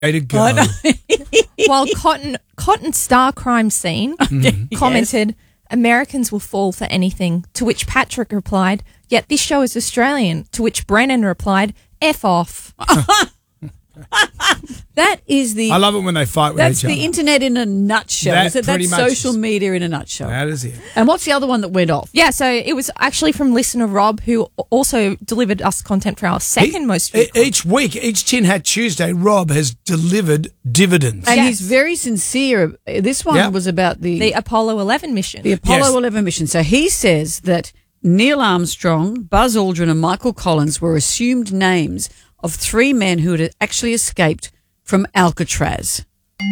Way to go. While Cotton Star Crime Scene commented, Americans will fall for anything, to which Patrick replied, yet this show is Australian, to which Brennan replied, F off. That is I love it when they fight with each other. That's the internet in a nutshell. That's social media in a nutshell. That is it. And what's the other one that went off? Yeah, so it was actually from listener Rob, who also delivered us content for our second most viewed Each week, each Tin Hat Tuesday, Rob has delivered dividends. And he's very sincere. This one was about the Apollo 11 mission. The Apollo 11 mission. So he says that Neil Armstrong, Buzz Aldrin and Michael Collins were assumed names of three men who had actually escaped from Alcatraz.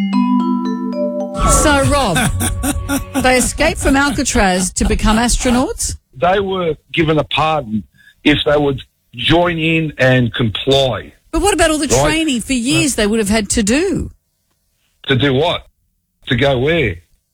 So, Rob, they escaped from Alcatraz to become astronauts? They were given a pardon if they would join in and comply. But what about all the training for years they would have had to do? To do what? To go where?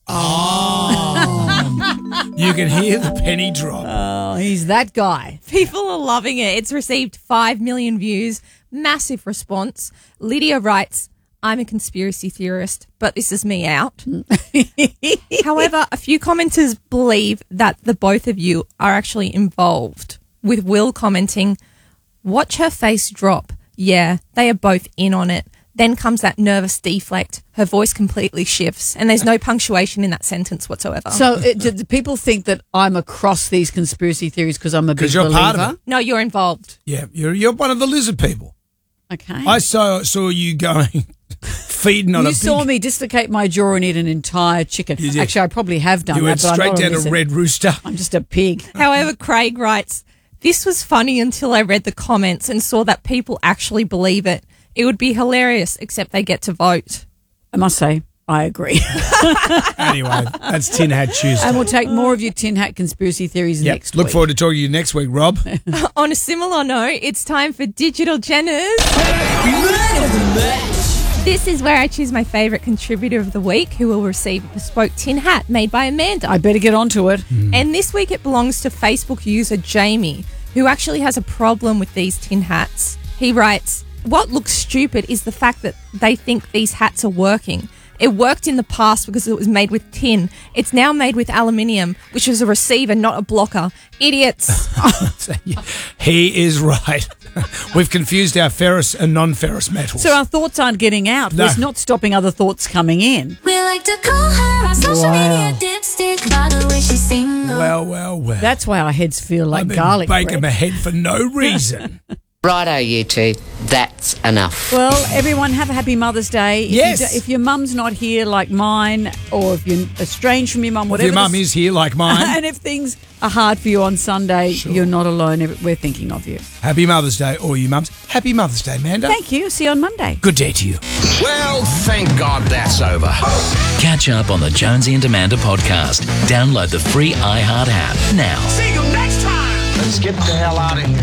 You can hear the penny drop. Oh, he's that guy. People are loving it. It's received 5 million views. Massive response. Lydia writes, I'm a conspiracy theorist, but this is me out. However, a few commenters believe that the both of you are actually involved, with Will commenting, watch her face drop. Yeah, they are both in on it. Then comes that nervous deflect. Her voice completely shifts, and there's no punctuation in that sentence whatsoever. So do people think that I'm across these conspiracy theories because I'm a big believer? Because you're part of it. No, you're involved. Yeah, you're one of the lizard people. Okay. I saw you going, feeding on you a pig. saw me dislocate my jaw and eat an entire chicken. You did. Actually, I probably have done You that. went but I'm straight not down lizard. a red rooster. I'm just a pig. However, Craig writes, this was funny until I read the comments and saw that people actually believe it. It would be hilarious, except they get to vote. I must say, I agree. Anyway, that's Tin Hat Tuesday. And we'll take more of your tin hat conspiracy theories next week. Look forward to talking to you next week, Rob. On a similar note, it's time for Digital Jenners. This is where I choose my favourite contributor of the week, who will receive a bespoke tin hat made by Amanda. I better get onto it. And this week it belongs to Facebook user Jamie, who actually has a problem with these tin hats. He writes, what looks stupid is the fact that they think these hats are working. It worked in the past because it was made with tin. It's now made with aluminium, which is a receiver, not a blocker. Idiots. He is right. We've confused our ferrous and non-ferrous metals. So our thoughts aren't getting out. No. It's not stopping other thoughts coming in. We like to call her on social media dipstick by the way she's single. Well. That's why our heads feel like I've been garlic baking bread. my head for no reason. Righto, you two. That's enough. Well, everyone, have a happy Mother's Day. Yes. If your mum's not here like mine, or if you're estranged from your mum, If whatever. your mum is here like mine. And if things are hard for you on Sunday, you're not alone. We're thinking of you. Happy Mother's Day, all you mums. Happy Mother's Day, Amanda. Thank you. See you on Monday. Good day to you. Well, thank God that's over. Catch up on the Jonesy and Amanda podcast. Download the free iHeart app now. See you next time. Let's get the hell out of here.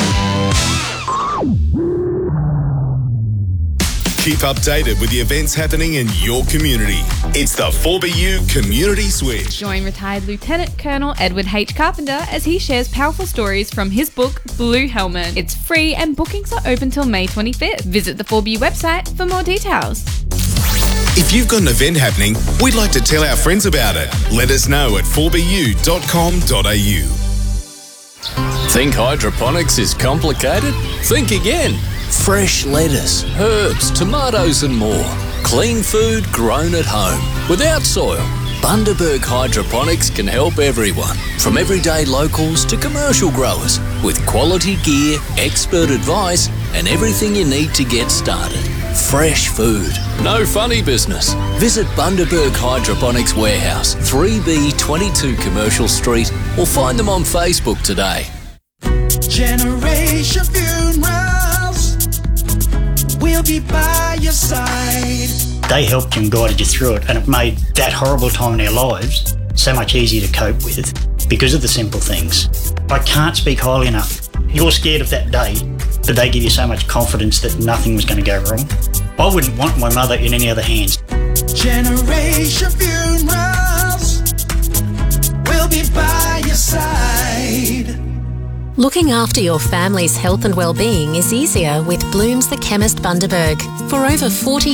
Keep updated with the events happening in your community. It's the 4BU Community Switch. Join retired Lieutenant Colonel Edward H. Carpenter as he shares powerful stories from his book, Blue Helmet. It's free and bookings are open till May 25th. Visit the 4BU website for more details. If you've got an event happening, we'd like to tell our friends about it. Let us know at 4bu.com.au. Think hydroponics is complicated? Think again. Fresh lettuce, herbs, tomatoes and more. Clean food grown at home, without soil. Bundaberg Hydroponics can help everyone, from everyday locals to commercial growers, with quality gear, expert advice and everything you need to get started. Fresh food, no funny business. Visit Bundaberg Hydroponics Warehouse, 3B22 Commercial Street, or find them on Facebook today. Generation Funerals, we'll be by your side. They helped and guided you through it, and it made that horrible time in our lives so much easier to cope with because of the simple things. I can't speak highly enough. You're scared of that day, but they give you so much confidence that nothing was going to go wrong. I wouldn't want my mother in any other hands. Generation Funerals, we'll be by your side. Looking after your family's health and well-being is easier with Blooms the Chemist Bundaberg. For over 40